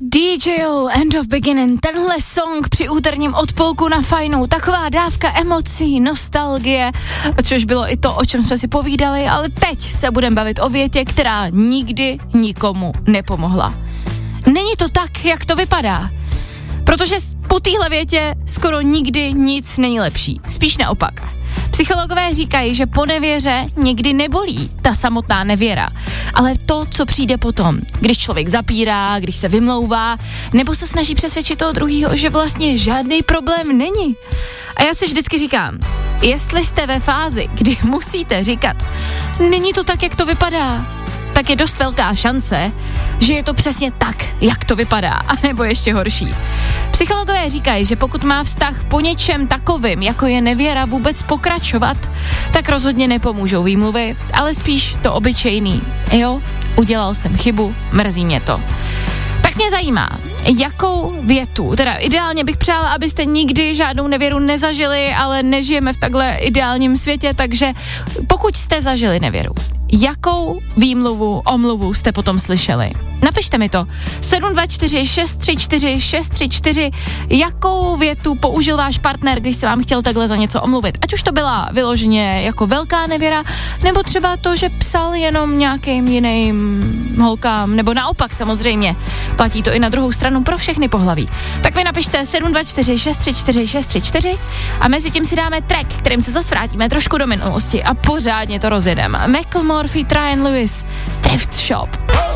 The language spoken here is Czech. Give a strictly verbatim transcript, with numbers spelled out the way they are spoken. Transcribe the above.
D J O, End of Beginning, tenhle song při úterním odpolku na Fajnu, taková dávka emocí, nostalgie, což bylo i to, o čem jsme si povídali, ale teď se budeme bavit o větě, která nikdy nikomu nepomohla. Není to tak, jak to vypadá, protože po téhle větě skoro nikdy nic není lepší, spíš naopak. Psychologové říkají, že po nevěře někdy nebolí ta samotná nevěra, ale to, co přijde potom, když člověk zapírá, když se vymlouvá, nebo se snaží přesvědčit toho druhýho, že vlastně žádný problém není. A já si vždycky říkám, jestli jste ve fázi, kdy musíte říkat, není to tak, jak to vypadá, tak je dost velká šance, že je to přesně tak, jak to vypadá, anebo ještě horší. Psychologové říkají, že pokud má vztah po něčem takovým, jako je nevěra, vůbec pokračovat, tak rozhodně nepomůžou výmluvy, ale spíš to obyčejný. Jo, udělal jsem chybu, mrzí mě to. Tak mě zajímá, jakou větu, teda ideálně bych přála, abyste nikdy žádnou nevěru nezažili, ale nežijeme v takhle ideálním světě, takže pokud jste zažili nevěru, jakou výmluvu, omluvu jste potom slyšeli? Napište mi to. sedm dva čtyři šest tři čtyři šest tři čtyři, jakou větu použil váš partner, když se vám chtěl takhle za něco omluvit. Ať už to byla vyloženě jako velká nevěra, nebo třeba to, že psal jenom nějakým jiným holkám, nebo naopak samozřejmě. Platí to i na druhou stranu pro všechny pohlaví. Tak vy napište sedm dva čtyři šest tři čtyři šest tři čtyři a mezi tím si dáme track, kterým se zase vrátíme trošku do minulosti a pořádně to rozjedeme. Macklemore feat. Ryan Lewis, Thrift Shop.